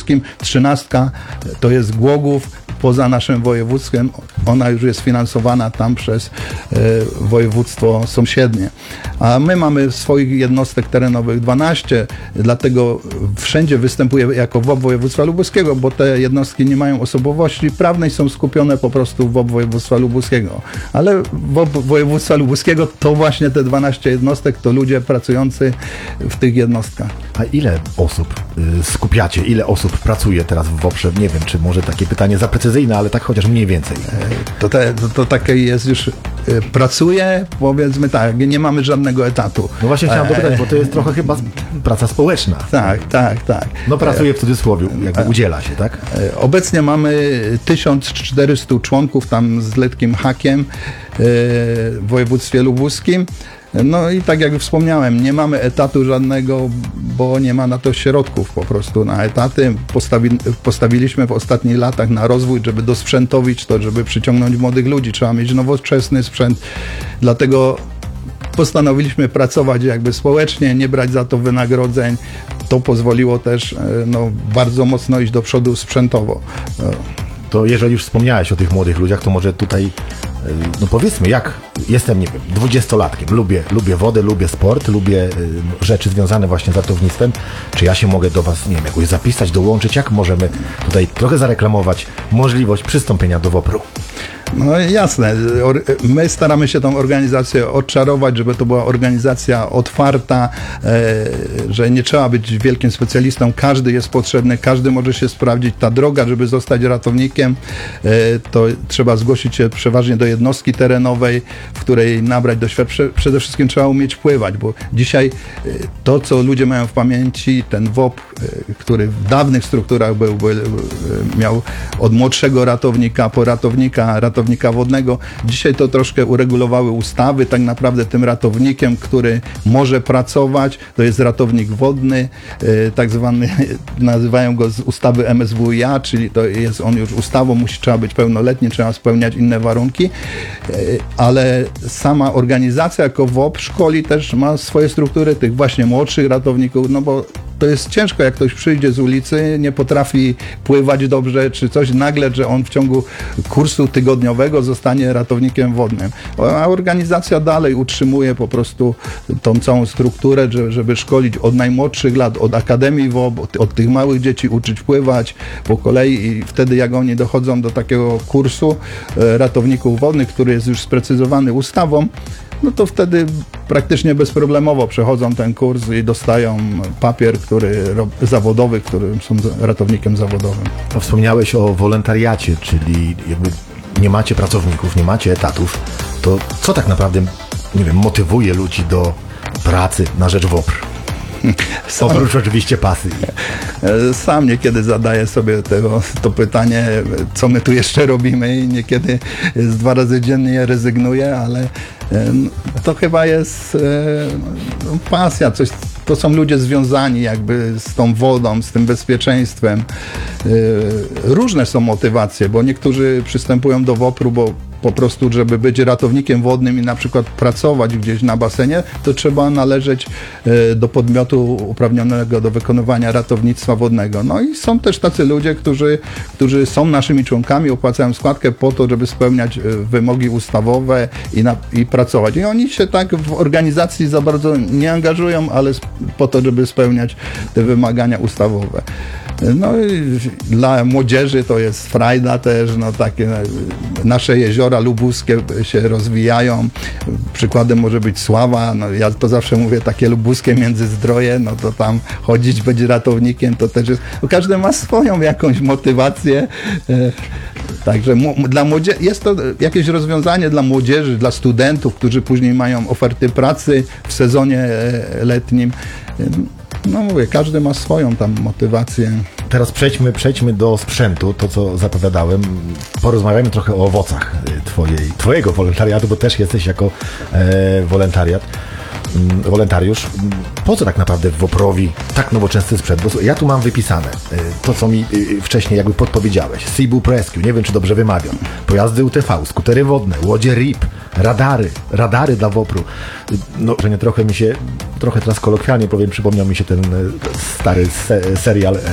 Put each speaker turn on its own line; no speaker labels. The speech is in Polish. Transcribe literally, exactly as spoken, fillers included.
Lubuskim. Trzynastka to jest Głogów, poza naszym województwem. Ona już jest finansowana tam przez e, województwo sąsiednie. A my mamy swoich jednostek terenowych dwanaście, dlatego wszędzie występuje jako W O P województwa lubuskiego, bo te jednostki nie mają osobowości prawnej, są skupione po prostu w W O P województwa lubuskiego. Ale W O P województwa lubuskiego to właśnie te dwanaście jednostek, to ludzie pracujący w tych jednostkach.
A ile osób y, skupiacie, ile osób pracuje teraz w W O P-ze? Nie wiem, czy może takie pytanie za precyzyjne, ale tak chociaż mniej więcej.
To, te, to, to takie jest już, y, pracuje, powiedzmy tak, nie mamy żadnego etatu.
No właśnie chciałem dopytać, bo to jest trochę chyba praca społeczna.
Tak, tak, tak.
No pracuje w cudzysłowie, jakby udziela się, tak?
Obecnie mamy tysiąc czterysta członków tam z letkim hakiem w województwie lubuskim. No i tak jak wspomniałem, nie mamy etatu żadnego, bo nie ma na to środków po prostu na etaty. Postawi, postawiliśmy w ostatnich latach na rozwój, żeby dosprzętowić to, żeby przyciągnąć młodych ludzi. Trzeba mieć nowoczesny sprzęt, dlatego postanowiliśmy pracować jakby społecznie, nie brać za to wynagrodzeń. To pozwoliło też no, bardzo mocno iść do przodu sprzętowo.
To jeżeli już wspomniałeś o tych młodych ludziach, to może tutaj, no powiedzmy, jak jestem, nie wiem, dwudziestolatkiem, lubię, lubię wodę, lubię sport, lubię y, rzeczy związane właśnie z ratownictwem, czy ja się mogę do Was, nie wiem, jakoś zapisać, dołączyć, jak możemy tutaj trochę zareklamować możliwość przystąpienia do W O P-u?
No jasne, my staramy się tą organizację odczarować, żeby to była organizacja otwarta, że nie trzeba być wielkim specjalistą, każdy jest potrzebny, każdy może się sprawdzić. Ta droga, żeby zostać ratownikiem, to trzeba zgłosić się przeważnie do jednostki terenowej, w której nabrać doświadczenia. Przede wszystkim trzeba umieć pływać, bo dzisiaj to, co ludzie mają w pamięci, ten W O P, który w dawnych strukturach był, był miał od młodszego ratownika po ratownika, ratownika ratownika wodnego. Dzisiaj to troszkę uregulowały ustawy. Tak naprawdę tym ratownikiem, który może pracować, to jest ratownik wodny, tak zwany, nazywają go z ustawy M S W i A, czyli to jest on już ustawą, musi, trzeba być pełnoletni, trzeba spełniać inne warunki, ale sama organizacja jako W O P szkoli też ma swoje struktury tych właśnie młodszych ratowników, no bo to jest ciężko, jak ktoś przyjdzie z ulicy, nie potrafi pływać dobrze, czy coś, nagle, że on w ciągu kursu tygodniowego zostanie ratownikiem wodnym. A organizacja dalej utrzymuje po prostu tą całą strukturę, żeby szkolić od najmłodszych lat, od Akademii W O P, od tych małych dzieci uczyć pływać po kolei i wtedy jak oni dochodzą do takiego kursu ratowników wodnych, który jest już sprecyzowany ustawą, no to wtedy praktycznie bezproblemowo przechodzą ten kurs i dostają papier, który zawodowy, którym są ratownikiem zawodowym.
To wspomniałeś o wolontariacie, czyli jakby nie macie pracowników, nie macie etatów, to co tak naprawdę, nie wiem, motywuje ludzi do pracy na rzecz W O P? Sam, oprócz oczywiście pasji.
Sam niekiedy zadaję sobie tego, to pytanie, co my tu jeszcze robimy i niekiedy z dwa razy dziennie rezygnuję, ale to chyba jest pasja, coś, to są ludzie związani jakby z tą wodą, z tym bezpieczeństwem. Różne są motywacje, bo niektórzy przystępują do W O P-u, bo po prostu, żeby być ratownikiem wodnym i na przykład pracować gdzieś na basenie, to trzeba należeć do podmiotu uprawnionego do wykonywania ratownictwa wodnego. No i są też tacy ludzie, którzy, którzy są naszymi członkami, opłacają składkę po to, żeby spełniać wymogi ustawowe i, na, i pracować. I oni się tak w organizacji za bardzo nie angażują, ale po to, żeby spełniać te wymagania ustawowe. No i dla młodzieży to jest frajda też, no takie nasze jeziora lubuskie się rozwijają. Przykładem może być Sława, no ja to zawsze mówię, takie lubuskie Międzyzdroje, no to tam chodzić, być ratownikiem, to też jest, no każdy ma swoją jakąś motywację. Także dla młodzieży jest to jakieś rozwiązanie dla młodzieży, dla studentów, którzy później mają oferty pracy w sezonie letnim. No mówię, każdy ma swoją tam motywację.
Teraz przejdźmy, przejdźmy do sprzętu, to co zapowiadałem. Porozmawiajmy trochę o owocach twojej, twojego wolontariatu, bo też jesteś jako e, wolontariat. wolontariusz. Po co tak naprawdę W O P rowi tak nowoczesny sprzęt? Bo ja tu mam wypisane to, co mi wcześniej jakby podpowiedziałeś. Seaboop Rescue, nie wiem, czy dobrze wymawiam. Pojazdy U T V, skutery wodne, łodzie R I P, radary, radary dla W O P-u. No, że nie trochę mi się, trochę teraz kolokwialnie powiem, przypomniał mi się ten stary se serial